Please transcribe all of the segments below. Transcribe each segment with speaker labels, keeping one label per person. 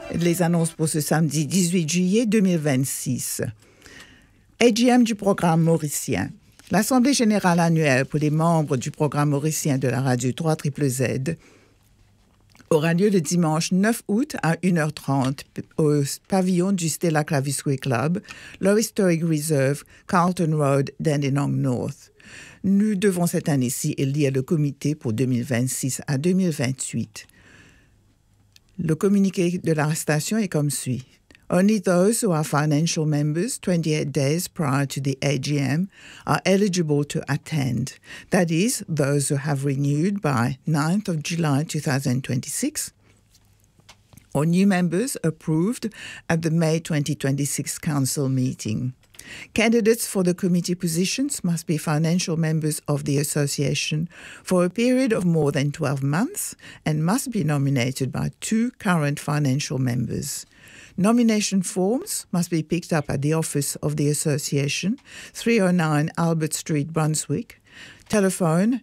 Speaker 1: Les annonces pour ce samedi 18 juillet 2026. AGM du programme mauricien. L'Assemblée générale annuelle pour les membres du programme mauricien de la radio 3ZZZ aura lieu le dimanche 9 août à 1h30 au pavillon du Stella Clavisque Club, Low Historic Reserve, Carlton Road, Dandenong North. Nous devons cette année-ci élire le comité pour 2026 à 2028. Le communiqué de la station est comme suit. Only those who are financial members 28 days prior to the AGM are eligible to attend. That is, those who have renewed by 9th of July 2026 or new members approved at the May 2026 Council meeting. Candidates for the committee positions must be financial members of the association for a period of more than 12 months and must be nominated by 2 current financial members. Nomination forms must be picked up at the office of the association, 309 Albert Street, Brunswick. Telephone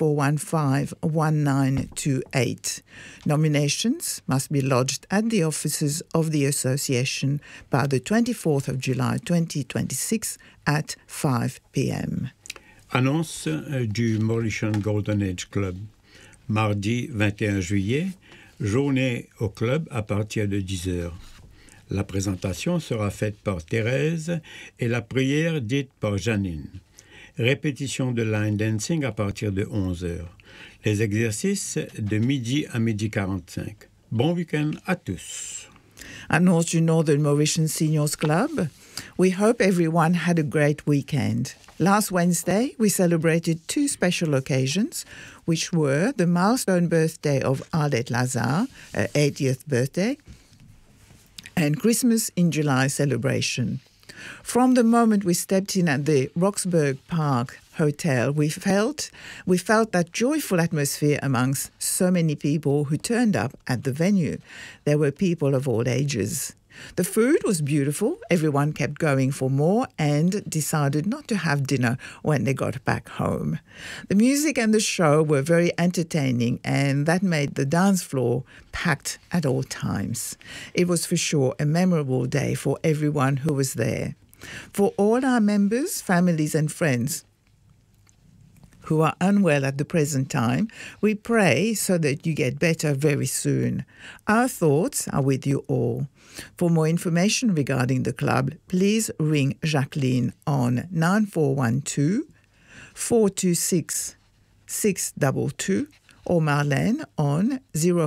Speaker 1: 9415-1928. Nominations must be lodged at the offices of the association by the 24th of July 2026 at 5 p.m.
Speaker 2: Annonce du Mauritian Golden Age Club. Mardi 21 juillet, journée au club à partir de 10h. La présentation sera faite par Thérèse et la prière dite par Janine. Répétition de line dancing à partir de 11h. Les exercices de midi à midi 45. Bon week-end à tous.
Speaker 1: Annonce du Northern Mauritian Seniors Club. We hope everyone had a great weekend. Last Wednesday, we celebrated 2 special occasions, which were the milestone birthday of Arlette Lazare, her 80th birthday, and Christmas in July celebration. From the moment we stepped in at the Roxburgh Park Hotel, we felt that joyful atmosphere amongst so many people who turned up at the venue. There were people of all ages. The food was beautiful. Everyone kept going for more and decided not to have dinner when they got back home. The music and the show were very entertaining, and that made the dance floor packed at all times. It was for sure a memorable day for everyone who was there. For all our members, families and friends who are unwell at the present time, we pray so that you get better very soon. Our thoughts are with you all. For more information regarding the club, please ring Jacqueline on 9412-426-622 or Marlène on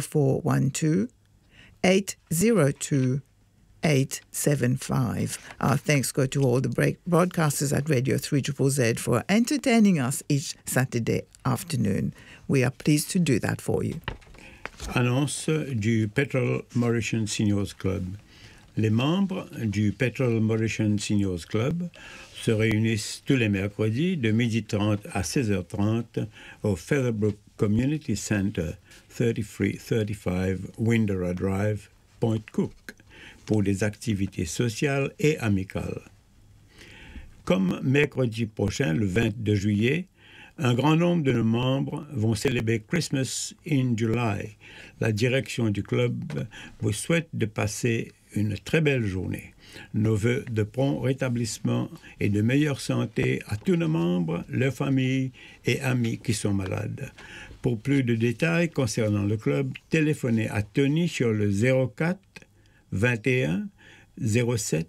Speaker 1: 0412-802-875. Our thanks go to all the broadcasters at Radio 3ZZZ for entertaining us each Saturday afternoon. We are pleased to do that for you.
Speaker 2: Annonce du Petrol Mauritian Seniors Club. Les membres du Petrol Mauritian Seniors Club se réunissent tous les mercredis de 12h30 à 16h30 au Featherbrook Community Center, 3335 Windora Drive, Point Cook, pour des activités sociales et amicales. Comme mercredi prochain, le 22 juillet, un grand nombre de nos membres vont célébrer Christmas in July. La direction du club vous souhaite de passer une très belle journée. Nos vœux de prompt rétablissement et de meilleure santé à tous nos membres, leurs familles et amis qui sont malades. Pour plus de détails concernant le club, téléphonez à Tony sur le 04 21 07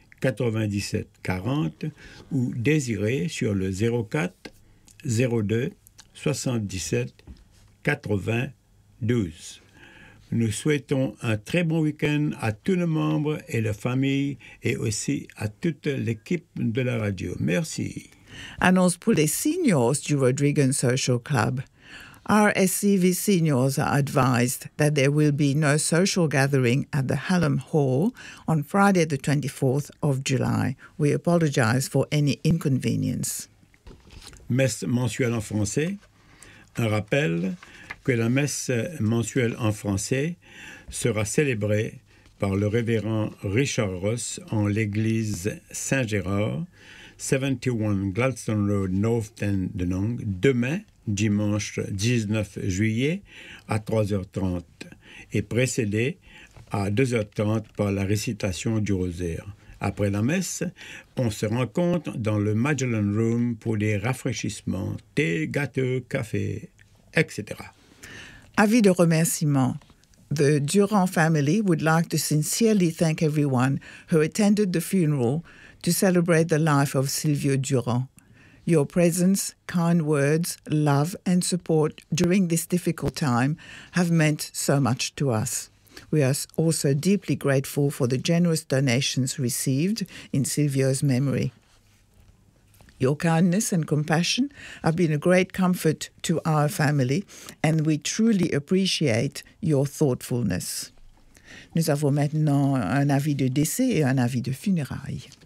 Speaker 2: 97 40 ou Désiré sur le 04 02 77 80 12. Nous souhaitons un très bon week-end à tous nos membres et leurs familles et aussi à toute l'équipe de la radio. Merci.
Speaker 1: Annonce pour les seniors du Rodrigan Social Club. Our SCV seniors are advised that there will be no social gathering at the Hallam Hall on Friday the 24th of July. We apologize for any inconvenience.
Speaker 2: Messe mensuelle en français. Un rappel que la messe mensuelle en français sera célébrée par le révérend Richard Ross en l'église Saint-Gérard, 71 Gladstone Road, North Dandenong, demain, dimanche 19 juillet, à 3h30, et précédée à 2h30 par la récitation du rosaire. Après la messe, on se rencontre dans le Magellan Room pour des rafraîchissements, thé, gâteaux, café, etc.
Speaker 1: Avis de remerciement. The Durand family would like to sincerely thank everyone who attended the funeral to celebrate the life of Silvio Durand. Your presence, kind words, love and support during this difficult time have meant so much to us. We are also deeply grateful for the generous donations received in Silvio's memory. Your kindness and compassion have been a great comfort to our family, and we truly appreciate your thoughtfulness. Nous avons maintenant un avis de décès et un avis de funérailles.